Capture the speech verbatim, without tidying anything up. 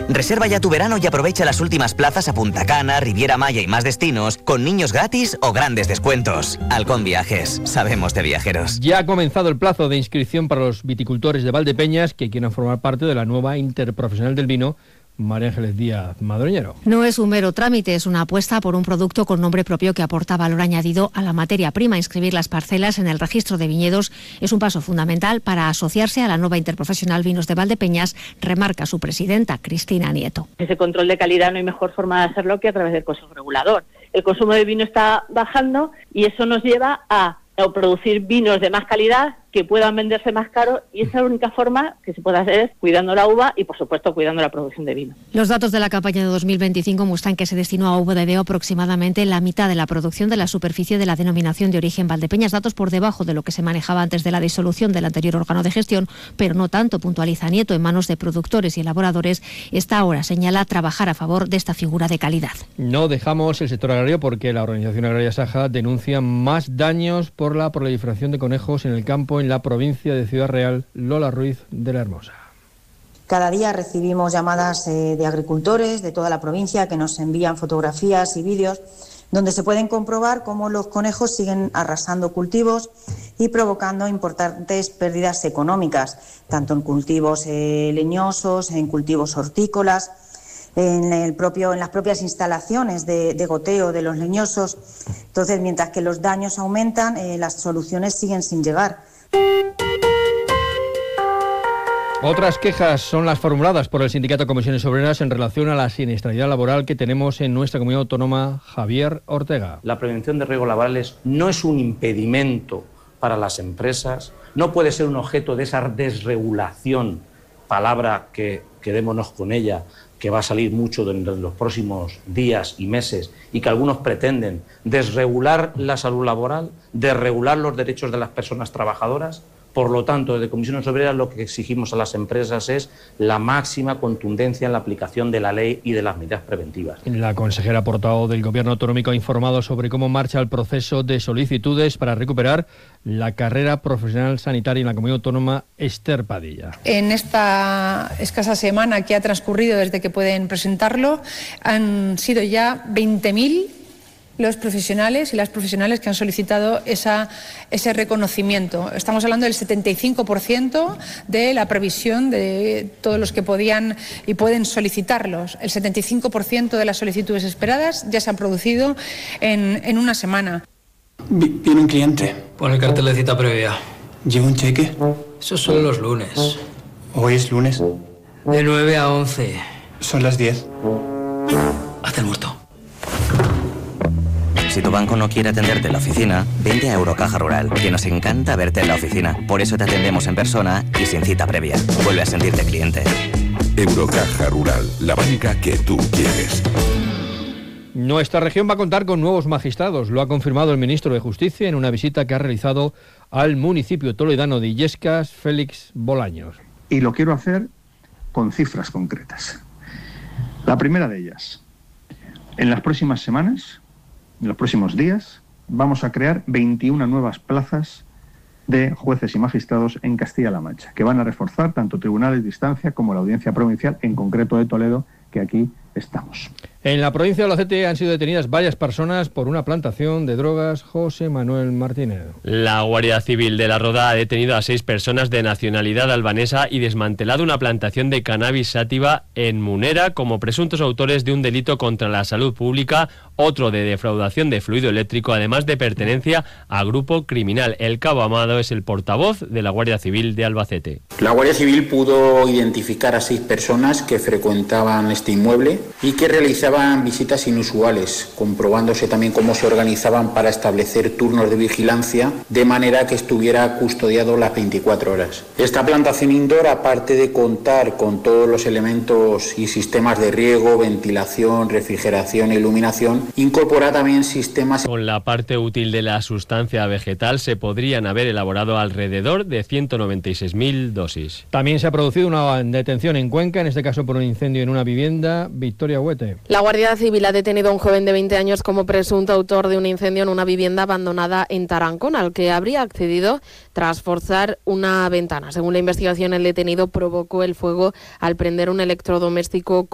Reserva ya tu verano y aprovecha las últimas plazas a Punta Cana, Riviera Maya y más destinos, con niños gratis o grandes descuentos. Halcón Viajes, sabemos de viajeros. Ya ha comenzado el plazo de inscripción para los viticultores de Valdepeñas que quieran formar parte de la nueva Interprofesional del Vino. María Ángeles Díaz Madroñero. No es un mero trámite, es una apuesta por un producto con nombre propio que aporta valor añadido a la materia prima. Inscribir las parcelas en el registro de viñedos es un paso fundamental para asociarse a la nueva Interprofesional Vinos de Valdepeñas, remarca su presidenta, Cristina Nieto. Ese control de calidad no hay mejor forma de hacerlo que a través del Consejo Regulador. El consumo de vino está bajando y eso nos lleva a, a producir vinos de más calidad que puedan venderse más caro, y esa es la única forma que se puede hacer es cuidando la uva y, por supuesto, cuidando la producción de vino. Los datos de la campaña de dos mil veinticinco muestran que se destinó a uva de veo aproximadamente la mitad de la producción de la superficie de la denominación de origen Valdepeñas, datos por debajo de lo que se manejaba antes de la disolución del anterior órgano de gestión, pero no tanto, puntualiza Nieto, en manos de productores y elaboradores. Está ahora, señala, trabajar a favor de esta figura de calidad. No dejamos el sector agrario porque la organización agraria Saja denuncia más daños por la proliferación de conejos en el campo en la provincia de Ciudad Real. Lola Ruiz de la Hermosa. Cada día recibimos llamadas eh, de agricultores de toda la provincia que nos envían fotografías y vídeos donde se pueden comprobar cómo los conejos siguen arrasando cultivos y provocando importantes pérdidas económicas, tanto en cultivos eh, leñosos, en cultivos hortícolas, en, el propio, en las propias instalaciones de, de goteo de los leñosos. Entonces, mientras que los daños aumentan, eh, las soluciones siguen sin llegar. Otras quejas son las formuladas por el Sindicato de Comisiones Obreras en relación a la siniestralidad laboral que tenemos en nuestra comunidad autónoma. Javier Ortega. La prevención de riesgos laborales no es un impedimento para las empresas, no puede ser un objeto de esa desregulación, palabra que quedémonos con ella, que va a salir mucho en los próximos días y meses, y que algunos pretenden desregular la salud laboral, desregular los derechos de las personas trabajadoras. Por lo tanto, desde Comisiones Obreras lo que exigimos a las empresas es la máxima contundencia en la aplicación de la ley y de las medidas preventivas. La consejera portavoz del Gobierno autonómico ha informado sobre cómo marcha el proceso de solicitudes para recuperar la carrera profesional sanitaria en la comunidad autónoma. Esther Padilla. En esta escasa semana que ha transcurrido desde que pueden presentarlo, han sido ya veinte mil los profesionales y las profesionales que han solicitado esa, ese reconocimiento. Estamos hablando del setenta y cinco por ciento de la previsión de todos los que podían y pueden solicitarlos. El setenta y cinco por ciento de las solicitudes esperadas ya se han producido en, en una semana. Viene un cliente. Pon el cartel de cita previa. ¿Lleva un cheque? Eso son los lunes. ¿Hoy es lunes? De nueve a once. Son las diez. Haz el muerto. Si tu banco no quiere atenderte en la oficina, vente a Eurocaja Rural, que nos encanta verte en la oficina. Por eso te atendemos en persona y sin cita previa. Vuelve a sentirte cliente. Eurocaja Rural, la banca que tú quieres. Nuestra región va a contar con nuevos magistrados, lo ha confirmado el ministro de Justicia en una visita que ha realizado al municipio toledano de Illescas, Félix Bolaños. Y lo quiero hacer con cifras concretas. La primera de ellas, en las próximas semanas, en los próximos días, vamos a crear veintiuna nuevas plazas de jueces y magistrados en Castilla-La Mancha, que van a reforzar tanto tribunales de instancia como la Audiencia Provincial, en concreto de Toledo, que aquí estamos. En la provincia de Albacete han sido detenidas varias personas por una plantación de drogas. José Manuel Martínez. La Guardia Civil de La Roda ha detenido a seis personas de nacionalidad albanesa y desmantelado una plantación de cannabis sativa en Munera como presuntos autores de un delito contra la salud pública, otro de defraudación de fluido eléctrico, además de pertenencia a grupo criminal. El cabo Amado es el portavoz de la Guardia Civil de Albacete. La Guardia Civil pudo identificar a seis personas que frecuentaban este inmueble y que realizaban visitas inusuales, comprobándose también cómo se organizaban para establecer turnos de vigilancia de manera que estuviera custodiado las veinticuatro horas. Esta plantación indoor, aparte de contar con todos los elementos y sistemas de riego, ventilación, refrigeración e iluminación, incorpora también sistemas... Con la parte útil de la sustancia vegetal se podrían haber elaborado alrededor de ciento noventa y seis mil dosis. También se ha producido una detención en Cuenca, en este caso por un incendio en una vivienda. Victoria Huete. La Guardia Civil ha detenido a un joven de veinte años como presunto autor de un incendio en una vivienda abandonada en Tarancón, al que habría accedido tras forzar una ventana. Según la investigación, el detenido provocó el fuego al prender un electrodoméstico